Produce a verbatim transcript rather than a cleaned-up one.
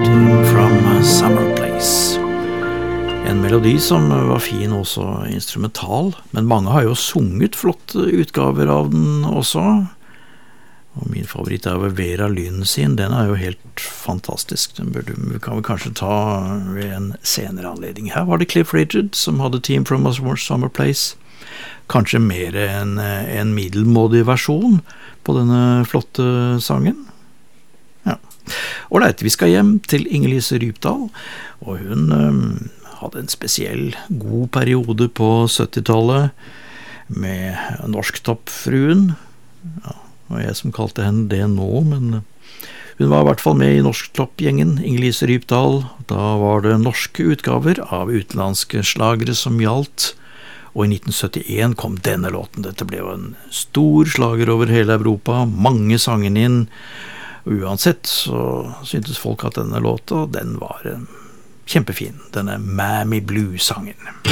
Team from Summer Place. En melodi som var fin også instrumental, men mange har jo sunget flotte utgaver av den også. Og min favoritt er jo Vera Lynn sin, den er jo helt fantastisk. Den burde, vi kan vi kanskje ta ved en senere anledning. Her var det Cliff Richard som hadde Team from Summer Place. Kanskje mer en, en middelmådig versjon på denne flotte sangen. Ja. Ålreit, vi skal hjem til Inger-Lise Rypdal, og hun øhm, hadde en spesiell god periode på syttitallet med Norsktoppfruen. Ja, det var jeg som kalte henne det nå, men hun var i hvert fall med i Norsktoppgjengen, Inger-Lise Rypdal. Da var det norske utgaver av utenlandske slagere som gjaldt, og i nitten syttien kom denne låten. Dette ble jo en stor slager over hele Europa, mange sangen inn. Uansett så syntes folk at denne låten, den var kjempefin, denne Mammy Blue-sangen.